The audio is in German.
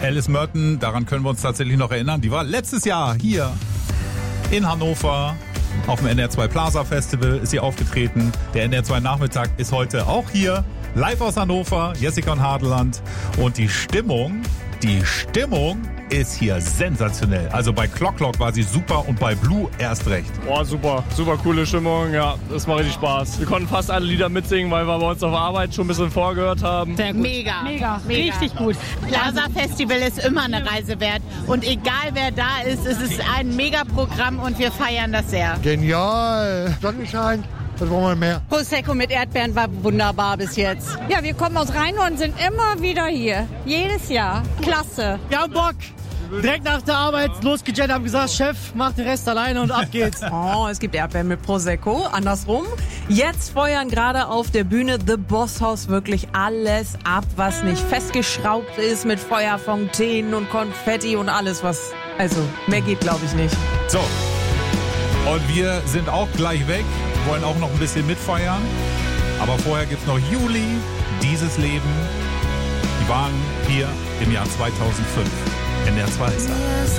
Alice Merton, daran können wir uns tatsächlich noch erinnern. Die war letztes Jahr hier in Hannover auf dem NR2 Plaza Festival ist sie aufgetreten. Der NR2 Nachmittag ist heute auch hier. Live aus Hannover, Jessica und Hadeland. Und die Stimmung ist hier sensationell. Also bei Clock Clock war sie super und bei Blue erst recht. Boah, super coole Stimmung, ja, das macht richtig Spaß. Wir konnten fast alle Lieder mitsingen, weil wir bei uns auf der Arbeit schon ein bisschen vorgehört haben. Sehr gut. Mega. Richtig gut. Plaza Festival ist immer eine Reise wert. Und egal wer da ist, es ist ein Mega-Programm und wir feiern das sehr. Genial. Sonnenschein. Was wollen wir mehr? Prosecco mit Erdbeeren war wunderbar bis jetzt. Ja, wir kommen aus Rheinland und sind immer wieder hier. Jedes Jahr. Klasse. Wir haben Bock. Direkt nach der Arbeit losgejettet, haben gesagt, Chef, mach den Rest alleine und ab geht's. Oh, es gibt Erdbeeren mit Prosecco, andersrum. Jetzt feuern gerade auf der Bühne The Boss House wirklich alles ab, was nicht festgeschraubt ist mit Feuerfontänen und Konfetti und alles, was... Also, mehr geht, glaube ich, nicht. So, und wir sind auch gleich weg, wollen auch noch ein bisschen mitfeiern. Aber vorher gibt's noch Juli, Dieses Leben. Die waren hier im Jahr 2005. NDR 2 ist da.